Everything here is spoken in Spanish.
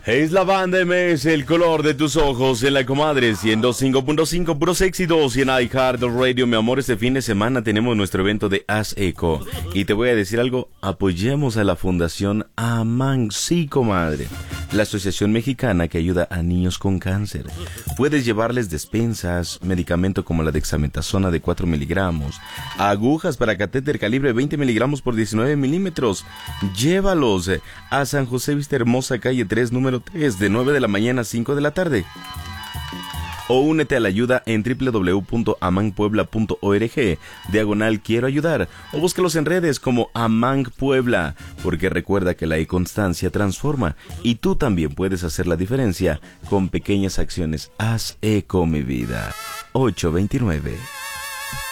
Es la banda MS, el color de tus ojos en la comadre 105.5 puros éxitos y en iHeartRadio. Mi amor, este fin de semana tenemos nuestro evento de Haz Eco. Y te voy a decir algo, apoyemos a la Fundación Amán, sí, comadre, la asociación mexicana que ayuda a niños con cáncer. Puedes llevarles despensas, medicamento como la dexametasona de 4 miligramos, agujas para catéter calibre 20 miligramos por 19 milímetros. Llévalos a San José Vista Hermosa, calle 3, número 3, de 9 de la mañana a 5 de la tarde. O únete a la ayuda en www.amanpuebla.org, /quiero ayudar, o búscalos en redes como Amán Puebla, porque recuerda que la constancia transforma, y tú también puedes hacer la diferencia con pequeñas acciones. Haz eco, mi vida. 829.